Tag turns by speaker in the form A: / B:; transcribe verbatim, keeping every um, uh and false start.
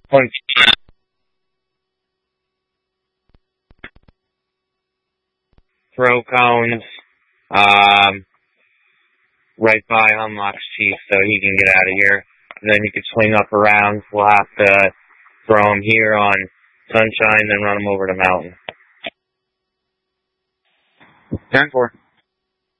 A: Point throw cones, um, right by Unlock's Chief so he can get out of here. And then you can swing up around. We'll have to throw him here on Sunshine, then run him over to Mountain. ten four.